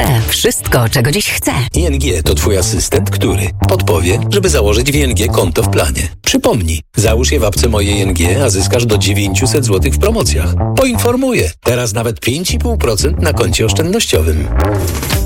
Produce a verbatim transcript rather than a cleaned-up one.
Wszystko, czego dziś chcę. I N G to twój asystent, który podpowie, żeby założyć w I N G konto w planie. Przypomnij, załóż je w apce Moje I N G, a zyskasz do dziewięćset złotych w promocjach. Poinformuję, teraz nawet pięć i pół procent na koncie oszczędnościowym.